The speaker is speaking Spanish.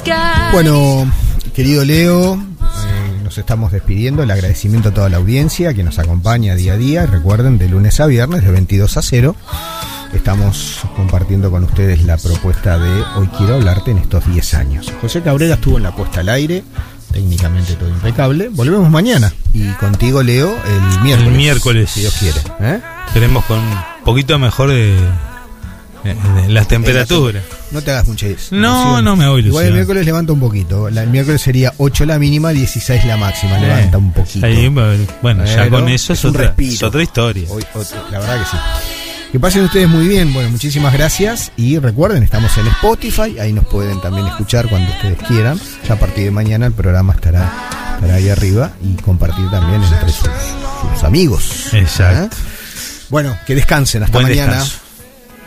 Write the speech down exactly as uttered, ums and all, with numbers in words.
Bueno, querido Leo, eh, nos estamos despidiendo. El agradecimiento a toda la audiencia que nos acompaña día a día. Recuerden, de lunes a viernes de veintidós a cero estamos compartiendo con ustedes la propuesta de Hoy Quiero Hablarte en estos diez años. José Cabrera estuvo en la puesta al aire, técnicamente todo impecable. Volvemos mañana y contigo, Leo, el miércoles. El miércoles, si Dios quiere. ¿Eh? Esperemos con un poquito mejor de, de, de las temperaturas. No te hagas mucha ilusión. No, no me voy ilusión. Igual el miércoles levanta un popoquito. La, el miércoles sería ocho la mínima, dieciséis la máxima. Eh, levanta un poquito. Ahí, bueno, Pero ya con eso es, es, otra, es otra historia. Hoy, otro, la verdad que sí. Que pasen ustedes muy bien. Bueno, muchísimas gracias. Y recuerden, estamos en Spotify. Ahí nos pueden también escuchar cuando ustedes quieran. Ya a partir de mañana el programa estará, estará ahí arriba. Y compartir también entre sus, sus amigos. Exacto. ¿Eh? Bueno, que descansen. Hasta Buen mañana. Descanso.